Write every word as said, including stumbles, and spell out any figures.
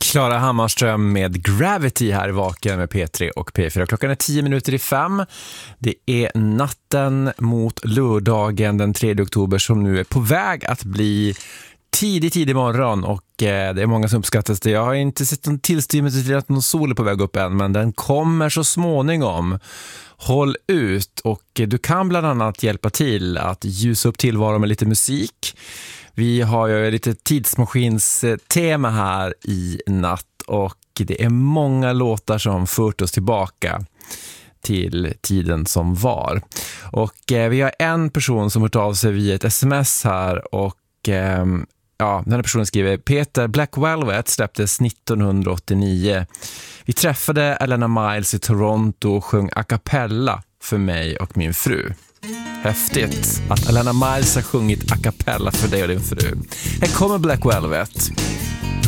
Klara Hammarström med Gravity här i Vaken med P tre och P fyra. Klockan är tio minuter i fem. Det är natten mot lördagen den tredje oktober som nu är på väg att bli tidig, tidig morgon och eh, det är många som uppskattas det. Jag har inte sett en tillstymmelse till att någon sol är på väg upp än, men den kommer så småningom. Håll ut och du kan bland annat hjälpa till att ljusa upp tillvaron med lite musik. Vi har ju lite tidsmaskins tema här i natt och det är många låtar som fört oss tillbaka till tiden som var. Och eh, vi har en person som hört av sig via ett sms här och eh, ja, den här personen skriver: Peter, Black Velvet släpptes nittonhundraåttionio. Vi träffade Elena Miles i Toronto och sjöng a cappella för mig och min fru. Häftigt att Elena Miles har sjungit a cappella för dig och din fru. Här kommer Black Velvet.